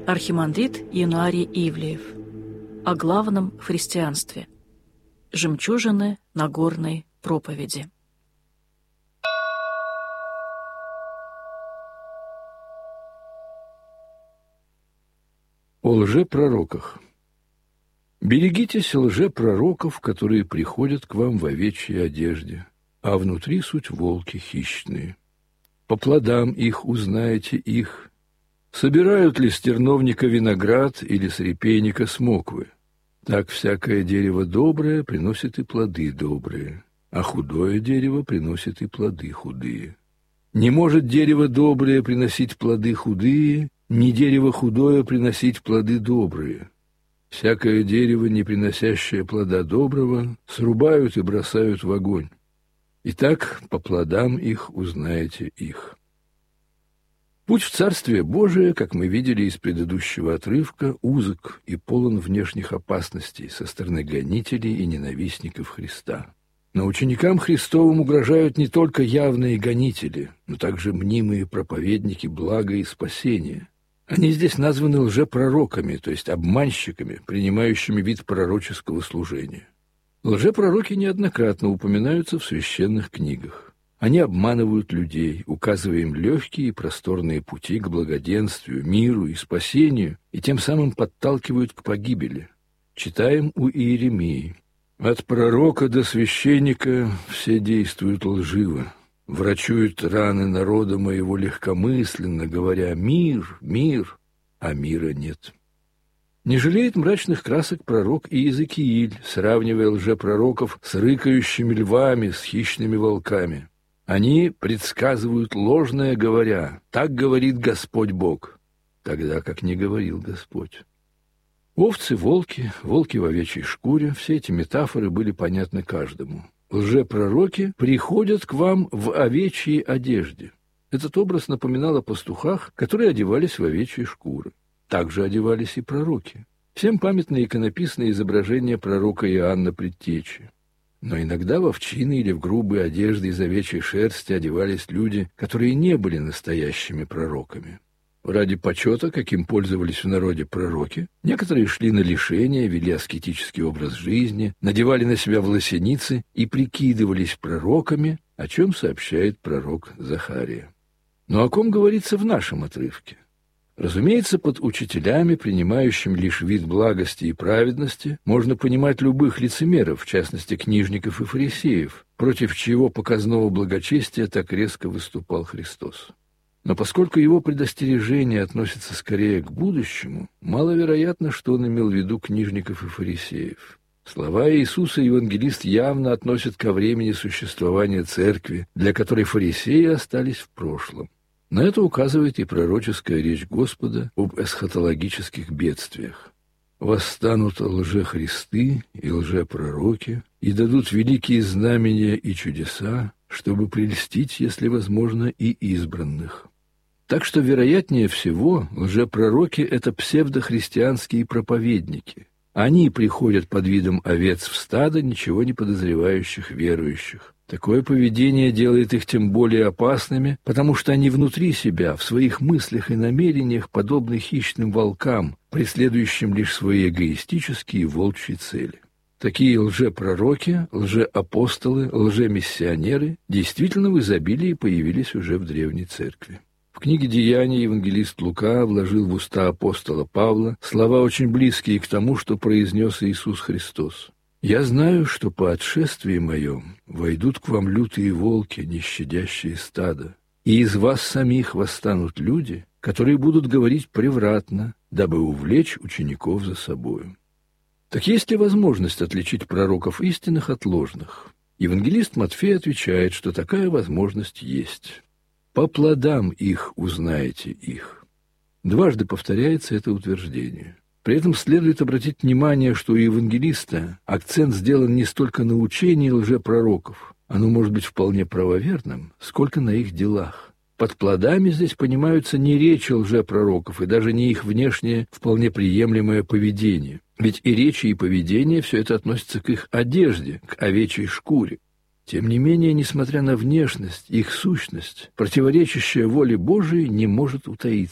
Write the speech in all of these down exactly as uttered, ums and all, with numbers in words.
Архимандрит Януарий Ивлеев. О главном в христианстве. Жемчужины Нагорной проповеди. О лжепророках. Берегитесь лжепророков, которые приходят к вам в овечьей одежде, а внутри суть волки хищные. По плодам их узнаете их. Собирают ли с терновника виноград или с репейника смоквы? Так всякое дерево доброе приносит и плоды добрые, а худое дерево приносит и плоды худые. Не может дерево доброе приносить плоды худые, ни дерево худое приносить плоды добрые. Всякое дерево, не приносящее плода доброго, срубают и бросают в огонь. Итак, по плодам их узнаете их. Путь в Царствие Божие, как мы видели из предыдущего отрывка, узок и полон внешних опасностей со стороны гонителей и ненавистников Христа. Но ученикам Христовым угрожают не только явные гонители, но также мнимые проповедники блага и спасения. Они здесь названы лжепророками, то есть обманщиками, принимающими вид пророческого служения. Лжепророки неоднократно упоминаются в священных книгах. Они обманывают людей, указывая им легкие и просторные пути к благоденствию, миру и спасению, и тем самым подталкивают к погибели. Читаем у Иеремии: «От пророка до священника все действуют лживо. Врачуют раны народа моего легкомысленно, говоря: мир, мир, а мира нет». Не жалеет мрачных красок пророк Иезекииль, сравнивая лжепророков с рыкающими львами, с хищными волками. Они предсказывают ложное, говоря: «Так говорит Господь Бог», тогда как не говорил Господь. Овцы, волки, волки в овечьей шкуре — все эти метафоры были понятны каждому. Лжепророки приходят к вам в овечьей одежде. Этот образ напоминал о пастухах, которые одевались в овечьи шкуры. Также одевались и пророки. Всем памятны иконописные изображения пророка Иоанна Предтечи. Но иногда в овчины или в грубые одежды из овечьей шерсти одевались люди, которые не были настоящими пророками. Ради почета, каким пользовались в народе пророки, некоторые шли на лишения, вели аскетический образ жизни, надевали на себя волосяницы и прикидывались пророками, о чем сообщает пророк Захария. Но о ком говорится в нашем отрывке? Разумеется, под учителями, принимающими лишь вид благости и праведности, можно понимать любых лицемеров, в частности книжников и фарисеев, против чьего показного благочестия так резко выступал Христос. Но поскольку его предостережение относится скорее к будущему, маловероятно, что он имел в виду книжников и фарисеев. Слова Иисуса евангелист явно относит ко времени существования церкви, для которой фарисеи остались в прошлом. На это указывает и пророческая речь Господа об эсхатологических бедствиях. «Восстанут лжехристы и лжепророки, и дадут великие знамения и чудеса, чтобы прельстить, если возможно, и избранных». Так что, вероятнее всего, лжепророки — это псевдохристианские проповедники. Они приходят под видом овец в стадо ничего не подозревающих верующих. Такое поведение делает их тем более опасными, потому что они внутри себя, в своих мыслях и намерениях, подобны хищным волкам, преследующим лишь свои эгоистические волчьи цели. Такие лжепророки, лжеапостолы, лжемиссионеры действительно в изобилии появились уже в Древней Церкви. В книге «Деяния» евангелист Лука вложил в уста апостола Павла слова, очень близкие к тому, что произнес Иисус Христос. «Я знаю, что по отшествии моем войдут к вам лютые волки, не щадящие стадо, и из вас самих восстанут люди, которые будут говорить превратно, дабы увлечь учеников за собою». Так есть ли возможность отличить пророков истинных от ложных? Евангелист Матфей отвечает, что такая возможность есть. «По плодам их узнаете их». Дважды повторяется это утверждение. При этом следует обратить внимание, что у евангелиста акцент сделан не столько на учении лжепророков, оно может быть вполне правоверным, сколько на их делах. Под плодами здесь понимаются не речи лжепророков и даже не их внешнее, вполне приемлемое поведение. Ведь и речи, и поведение – все это относится к их одежде, к овечьей шкуре. Тем не менее, несмотря на внешность, их сущность, противоречащая воле Божией, не может утаиться.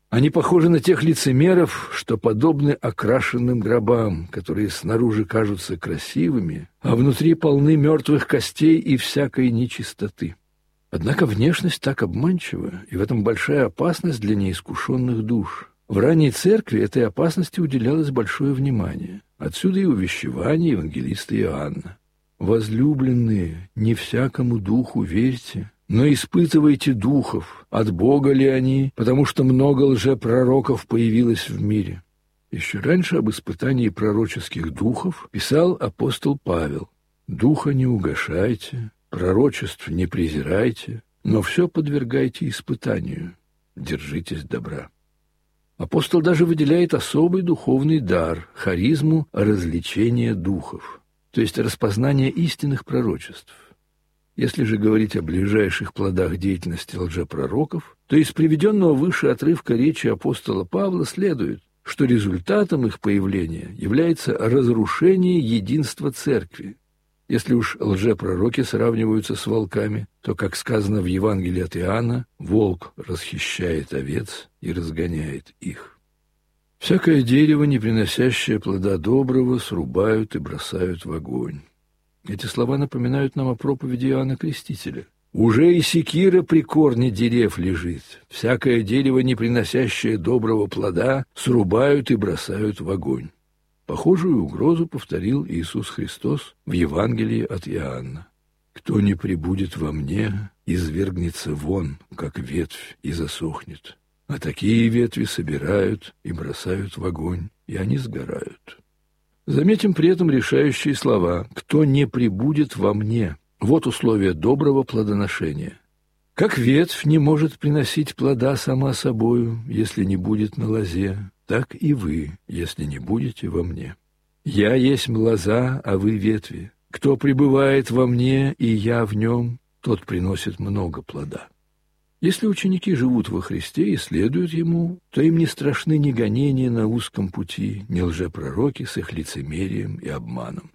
Они похожи на тех лицемеров, что подобны окрашенным гробам, которые снаружи кажутся красивыми, а внутри полны мертвых костей и всякой нечистоты. Однако внешность так обманчива, и в этом большая опасность для неискушенных душ. В ранней церкви этой опасности уделялось большое внимание. Отсюда и увещевание евангелиста Иоанна. «Возлюбленные, не всякому духу верьте, но испытывайте духов, от Бога ли они, потому что много лжепророков появилось в мире». Еще раньше об испытании пророческих духов писал апостол Павел: «Духа не угашайте, пророчеств не презирайте, но все подвергайте испытанию, держитесь добра». Апостол даже выделяет особый духовный дар – харизму развлечения духов, то есть распознание истинных пророчеств. Если же говорить о ближайших плодах деятельности лжепророков, то из приведенного выше отрывка речи апостола Павла следует, что результатом их появления является разрушение единства церкви. Если уж лжепророки сравниваются с волками, то, как сказано в Евангелии от Иоанна, волк расхищает овец и разгоняет их. «Всякое дерево, не приносящее плода доброго, срубают и бросают в огонь». Эти слова напоминают нам о проповеди Иоанна Крестителя. «Уже и секира при корне дерев лежит. Всякое дерево, не приносящее доброго плода, срубают и бросают в огонь». Похожую угрозу повторил Иисус Христос в Евангелии от Иоанна. «Кто не пребудет во мне, извергнется вон, как ветвь, и засохнет. А такие ветви собирают и бросают в огонь, и они сгорают». Заметим при этом решающие слова «кто не пребудет во мне». Вот условие доброго плодоношения. Как ветвь не может приносить плода сама собою, если не будет на лозе, так и вы, если не будете во мне. Я есть лоза, а вы ветви. Кто пребывает во мне, и я в нем, тот приносит много плода. Если ученики живут во Христе и следуют Ему, то им не страшны ни гонения на узком пути, ни лжепророки с их лицемерием и обманом.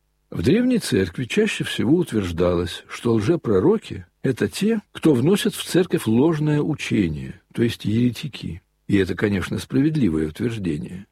В Древней Церкви чаще всего утверждалось, что лжепророки – это те, кто вносят в Церковь ложное учение, то есть еретики. И это, конечно, справедливое утверждение.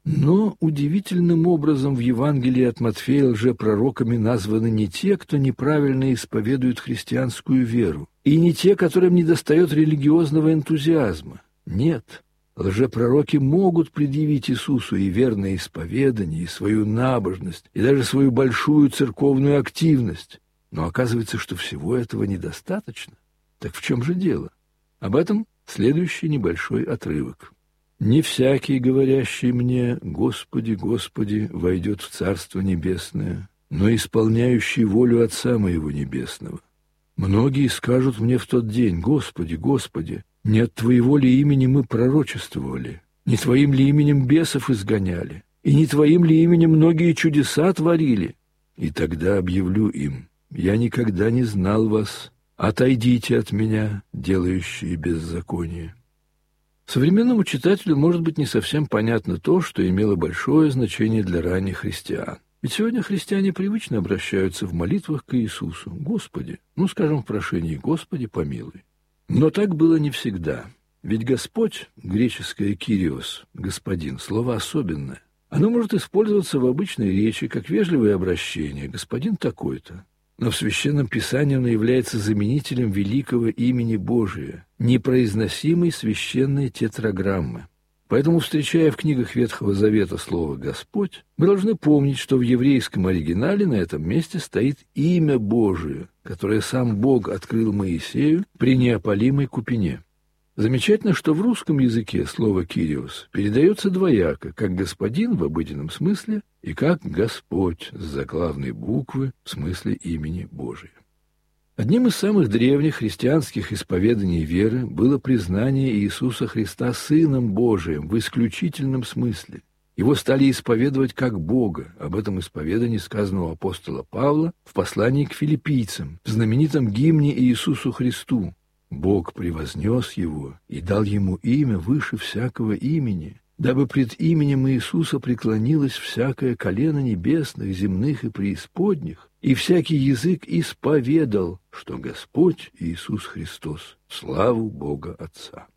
Но удивительным образом в Евангелии от Матфея лжепророками названы не те, кто неправильно исповедует христианскую веру, и не те, которым недостает религиозного энтузиазма. Нет, лжепророки могут предъявить Иисусу и верное исповедание, и свою набожность, и даже свою большую церковную активность. Но оказывается, что всего этого недостаточно. Так в чем же дело? Об этом следующий небольшой отрывок. «Не всякий, говорящий мне, Господи, Господи, войдет в Царство Небесное, но исполняющий волю Отца Моего Небесного. Многие скажут мне в тот день: Господи, Господи, не от Твоего ли имени мы пророчествовали, не Твоим ли именем бесов изгоняли, и не Твоим ли именем многие чудеса творили? И тогда объявлю им: я никогда не знал вас, отойдите от меня, делающие беззаконие». Современному читателю может быть не совсем понятно то, что имело большое значение для ранних христиан. Ведь сегодня христиане привычно обращаются в молитвах к Иисусу: «Господи», ну, скажем в прошении «Господи, помилуй». Но так было не всегда. Ведь Господь, греческое «кириос», «господин», слово особенное. Оно может использоваться в обычной речи как вежливое обращение: «господин такой-то». Но в Священном Писании оно является заменителем великого имени Божия, непроизносимой священной тетраграммы. Поэтому, встречая в книгах Ветхого Завета слово «Господь», мы должны помнить, что в еврейском оригинале на этом месте стоит имя Божие, которое сам Бог открыл Моисею при неопалимой купине. Замечательно, что в русском языке слово «кириос» передается двояко, как «господин» в обыденном смысле и как «Господь» с заглавной буквы в смысле имени Божия. Одним из самых древних христианских исповеданий веры было признание Иисуса Христа Сыном Божиим в исключительном смысле. Его стали исповедовать как Бога. Об этом исповедании сказано у апостола Павла в послании к филиппийцам, в знаменитом гимне Иисусу Христу. «Бог превознес его и дал ему имя выше всякого имени, дабы пред именем Иисуса преклонилось всякое колено небесных, земных и преисподних, и всякий язык исповедал, что Господь Иисус Христос, славу Бога Отца».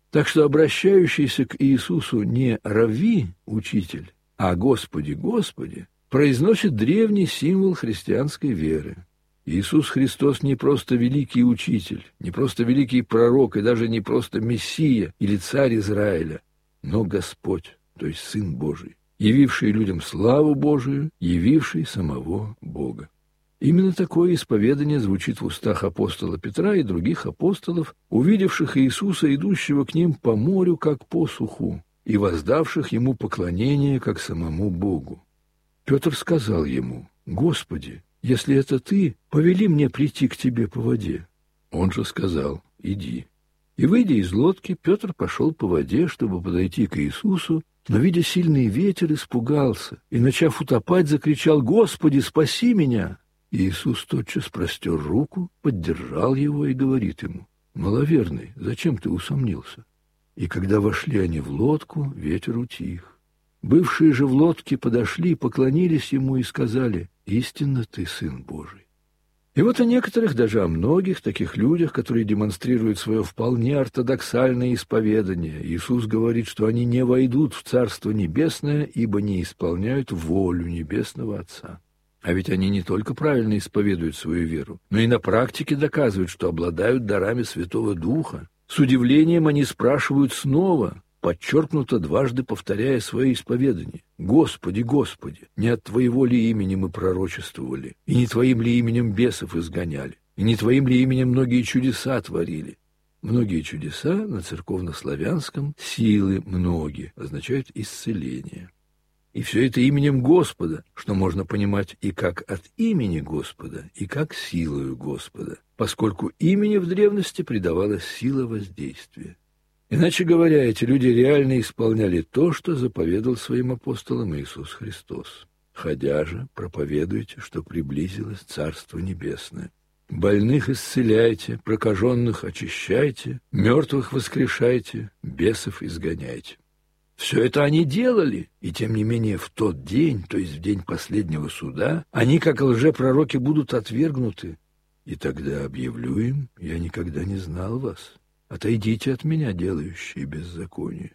Так что обращающийся к Иисусу не «Равви», учитель, а «Господи, Господи», произносит древний символ христианской веры. Иисус Христос не просто великий учитель, не просто великий пророк и даже не просто Мессия или царь Израиля, но Господь, то есть Сын Божий, явивший людям славу Божию, явивший самого Бога. Именно такое исповедание звучит в устах апостола Петра и других апостолов, увидевших Иисуса, идущего к ним по морю, как по суху, и воздавших ему поклонение, как самому Богу. Петр сказал ему: «Господи, если это ты, повели мне прийти к тебе по воде». Он же сказал: «Иди». И, выйдя из лодки, Петр пошел по воде, чтобы подойти к Иисусу, но, видя сильный ветер, испугался и, начав утопать, закричал: «Господи, спаси меня!» Иисус тотчас простер руку, поддержал его и говорит ему: «Маловерный, зачем ты усомнился?» И когда вошли они в лодку, ветер утих. Бывшие же в лодке подошли, поклонились ему и сказали: «Истинно ты Сын Божий». И вот о некоторых, даже о многих таких людях, которые демонстрируют свое вполне ортодоксальное исповедание, Иисус говорит, что они не войдут в Царство Небесное, ибо не исполняют волю Небесного Отца. А ведь они не только правильно исповедуют свою веру, но и на практике доказывают, что обладают дарами Святого Духа. С удивлением они спрашивают снова, подчеркнуто дважды повторяя свое исповедание: «Господи, Господи, не от Твоего ли имени мы пророчествовали, и не Твоим ли именем бесов изгоняли, и не Твоим ли именем многие чудеса творили?» Многие чудеса на церковнославянском «силы многие» означают исцеление. И все это именем Господа, что можно понимать и как от имени Господа, и как силою Господа, поскольку имени в древности придавалась сила воздействия. Иначе говоря, эти люди реально исполняли то, что заповедал своим апостолам Иисус Христос. «Ходя же, проповедуйте, что приблизилось Царство Небесное. Больных исцеляйте, прокаженных очищайте, мертвых воскрешайте, бесов изгоняйте». Все это они делали, и тем не менее в тот день, то есть в день последнего суда, они, как лжепророки, будут отвергнуты. И тогда объявлю им: «Я никогда не знал вас. Отойдите от меня, делающие беззаконие».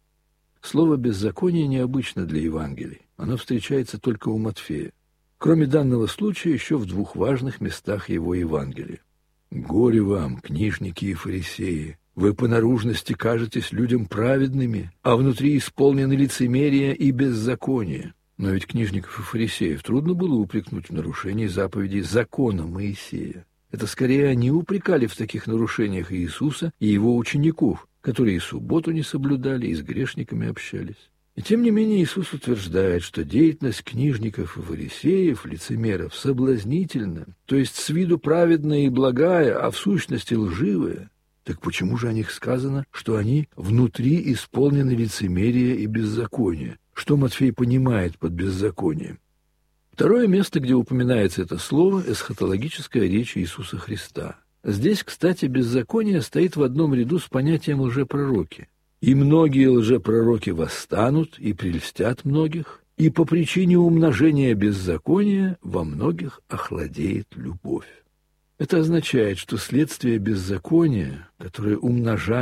Слово «беззаконие» необычно для Евангелий. Оно встречается только у Матфея. Кроме данного случая, еще в двух важных местах его Евангелия. «Горе вам, книжники и фарисеи! Вы по наружности кажетесь людям праведными, а внутри исполнены лицемерия и беззакония». Но ведь книжников и фарисеев трудно было упрекнуть в нарушении заповедей закона Моисея. Это скорее они упрекали в таких нарушениях Иисуса и его учеников, которые и субботу не соблюдали, и с грешниками общались. И тем не менее Иисус утверждает, что деятельность книжников и фарисеев, лицемеров, соблазнительна, то есть с виду праведная и благая, а в сущности лживая. Так почему же о них сказано, что они внутри исполнены лицемерия и беззакония? Что Матфей понимает под беззаконием? Второе место, где упоминается это слово, эсхатологическая речь Иисуса Христа. Здесь, кстати, беззаконие стоит в одном ряду с понятием лжепророки. «И многие лжепророки восстанут и прельстят многих, и по причине умножения беззакония во многих охладеет любовь». Это означает, что следствие беззакония, которое умножает